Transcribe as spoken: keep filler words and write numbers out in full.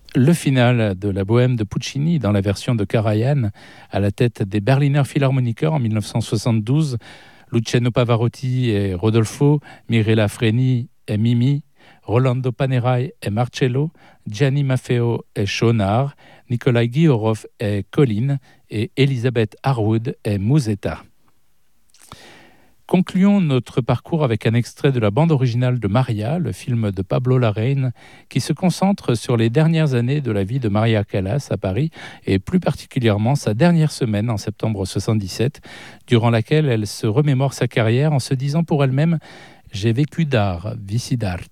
Le final de la Bohème de Puccini dans la version de Karajan à la tête des Berliner Philharmoniker en dix-neuf cent soixante-douze, Luciano Pavarotti et Rodolfo, Mirella Freni et Mimi, Rolando Panerai et Marcello, Gianni Maffeo et Schonar, Nikolai Ghiorov et Colline et Elisabeth Harwood et Musetta. Concluons notre parcours avec un extrait de la bande originale de Maria, le film de Pablo Larraín, qui se concentre sur les dernières années de la vie de Maria Callas à Paris, et plus particulièrement sa dernière semaine en septembre soixante-dix-sept, durant laquelle elle se remémore sa carrière en se disant pour elle-même « J'ai vécu d'art, vici d'arte ».